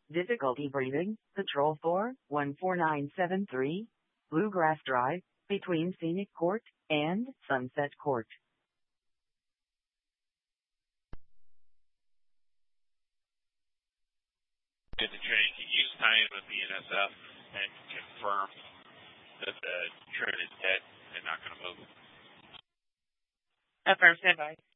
Difficulty breathing, Patrol 4, 14973, Bluegrass Drive, between Scenic Court and Sunset Court. Did the train can use time with the NSF and confirm that the train is dead and not going to move? Affirm, standby.